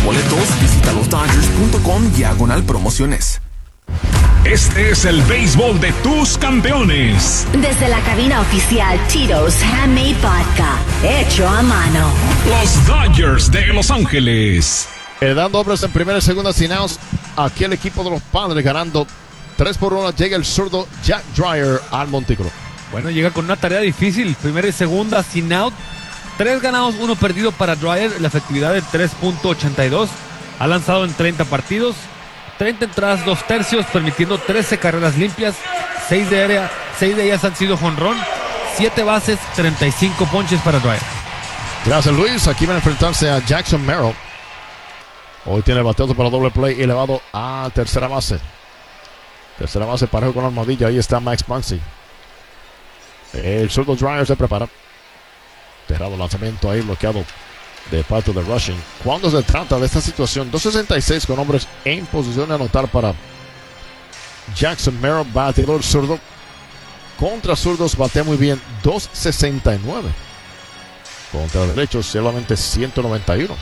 boletos, visita losdodgers.com/promociones. Este es el béisbol de tus campeones. Desde la cabina oficial Tito's Handmade Vodka, hecho a mano. Los Dodgers de Los Ángeles. Dando hombres en primera y segunda sin outs. Aquí el equipo de los Padres ganando 3-1. Llega el zurdo Jack Dreyer al montículo. Bueno, llega con una tarea difícil. Primera y segunda sin out. 3 ganados, 1 perdido para Dreyer. La efectividad de 3.82. Ha lanzado en 30 partidos. 30 entradas, 2 tercios, permitiendo 13 carreras limpias. 6 de ellas han sido jonrón. 7 bases, 35 ponches para Dreyer. Gracias, Luis. Aquí van a enfrentarse a Jackson Merrill. Hoy tiene el bateo para doble play elevado a tercera base. Tercera base parejo con la almohadilla. Ahí está Max Muncy. El zurdo Dreyer se prepara. Cerrado lanzamiento ahí bloqueado de parte de Rushing. Cuando se trata de esta situación, 2.66 con hombres en posición de anotar para Jackson Merrill, bateador zurdo. Contra zurdos batea muy bien, 2.69. Contra derechos solamente 191.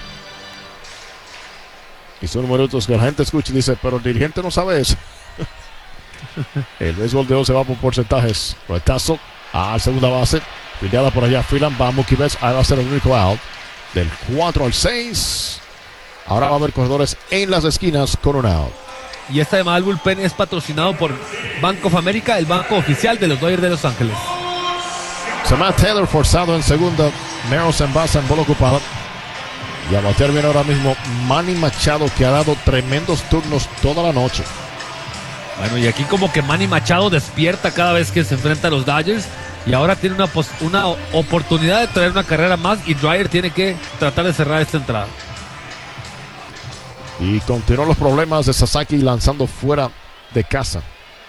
Y son numeritos que la gente escucha y dice, pero el dirigente no sabe eso. El béisbol de hoy se va por porcentajes. Retazo a segunda base. Pillada por allá, Freeland va a Mookie Betts. Ahí va a ser el único out. Del 4 al 6. Ahora va a haber corredores en las esquinas con un out. Y esta llamada al bullpen es patrocinado por Bank of America, el banco oficial de los Dodgers de Los Ángeles. Samad Taylor forzado en segunda. Merrill se envasa en bola ocupada. Y a batear bien ahora mismo Manny Machado, que ha dado tremendos turnos toda la noche. Bueno, y aquí como que Manny Machado despierta cada vez que se enfrenta a los Dodgers. Y ahora tiene una oportunidad de traer una carrera más. Y Dreyer tiene que tratar de cerrar esta entrada. Y continúan los problemas de Sasaki lanzando fuera de casa.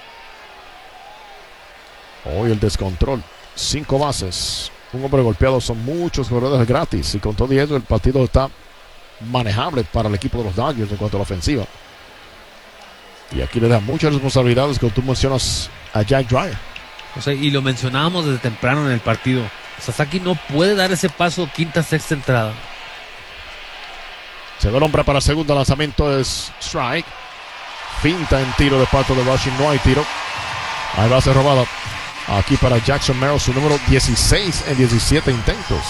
Hoy el descontrol. 5 bases. Un hombre golpeado, son muchos corredores gratis. Y con todo eso el partido está manejable para el equipo de los Dodgers en cuanto a la ofensiva. Y aquí le da muchas responsabilidades cuando tú mencionas a Jack Dreyer. O sea, y lo mencionábamos desde temprano en el partido. Sasaki no puede dar ese paso quinta, sexta entrada. Se ve el hombre para segunda, lanzamiento es strike. Finta en tiro de parte de Rushing, no hay tiro. Ahí va a ser robada. Aquí para Jackson Merrill, su número 16 en 17 intentos.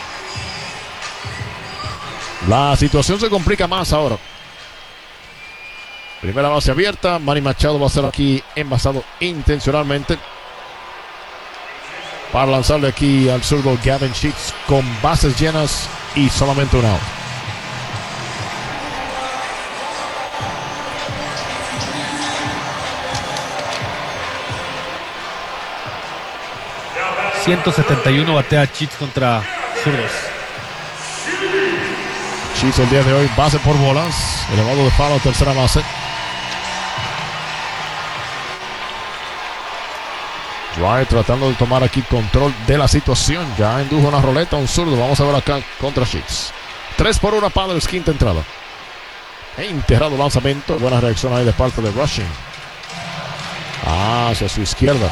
La situación se complica más ahora. Primera base abierta. Manny Machado va a ser aquí envasado intencionalmente para lanzarle aquí al zurdo Gavin Sheets con bases llenas y solamente un out. .171 batea Sheets contra zurdos. Sheets el día de hoy base por bolas, elevado de palo a tercera base. Dreyer tratando de tomar aquí control de la situación. Ya indujo una roleta a un zurdo. Vamos a ver acá contra Sheets. 3-1 Padres, quinta entrada. Enterrado lanzamiento. Buena reacción ahí de parte de Rushing. Hacia su izquierda.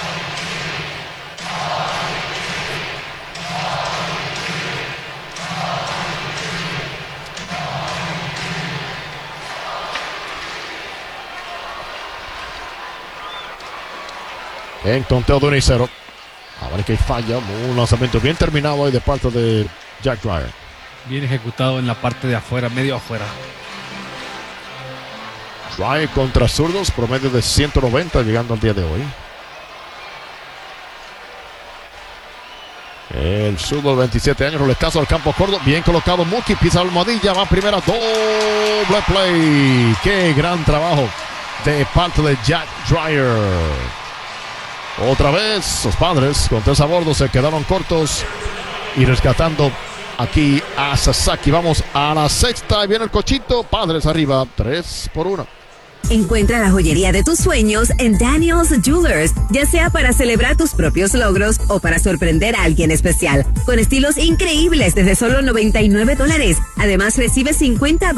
En conteo de 1 y 0. A ver que falla. Un lanzamiento bien terminado ahí de parte de Jack Dreyer. Bien ejecutado en la parte de afuera, medio afuera. Dreyer contra zurdos, promedio de 190 llegando al día de hoy. El zurdo de 27 años, roletazo al campo corto. Bien colocado Mookie, pisa la almohadilla, va primera, doble play. Qué gran trabajo de parte de Jack Dreyer. Otra vez los Padres con 3 a bordo se quedaron cortos y rescatando aquí a Sasaki. Vamos a la sexta y viene el cochito. Padres arriba 3-1. Encuentra la joyería de tus sueños en Daniel's Jewelers, ya sea para celebrar tus propios logros o para sorprender a alguien especial, con estilos increíbles desde solo $99. Además, recibe $50